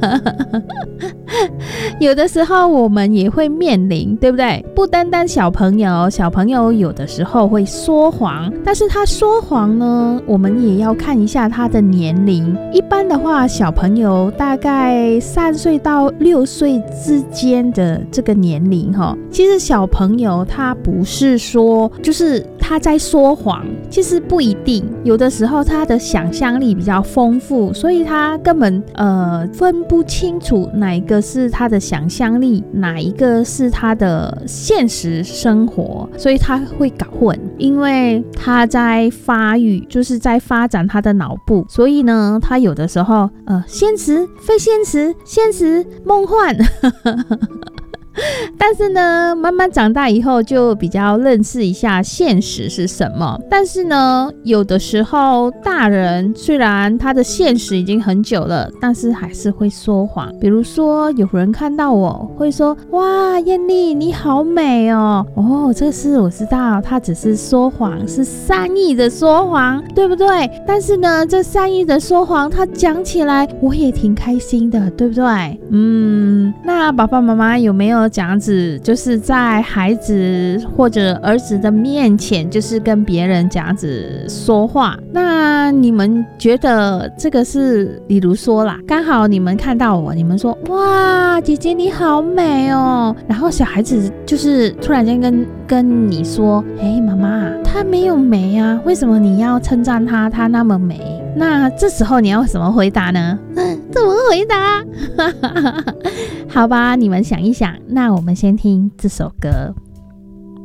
有的时候我们也会面临，对不对？不单单小朋友有的时候会说谎，但是他说谎呢，我们也要看一下他的年龄。一般的话，小朋友大概3岁到6岁之间的这个年龄其实小朋友他不是说就是他在说谎，其实不一定，有的时候他的想象力比较丰富，所以他根本分不清楚哪一个是他的想象力，哪一个是他的现实生活，所以他会搞混，因为他在发育，就是在发展他的脑部，所以呢他有的时候现实非现实，现实梦幻但是呢慢慢长大以后就比较认识一下现实是什么。但是呢有的时候大人虽然他的现实已经很久了，但是还是会说谎。比如说有人看到我会说，哇，艳丽你好美哦，这个是我知道他只是说谎，是善意的说谎，对不对？但是呢这善意的说谎他讲起来我也挺开心的，对不对？那爸爸妈妈有没有这样子，就是在孩子或者儿子的面前就是跟别人这样子说话？那你们觉得这个是，比如说啦，刚好你们看到我，你们说，哇，姐姐你好美哦，然后小孩子就是突然间跟你说，妈妈她没有美啊，为什么你要称赞她，她那么美？那这时候你要怎么回答呢？怎么回答？好吧，你们想一想，那我们先听这首歌。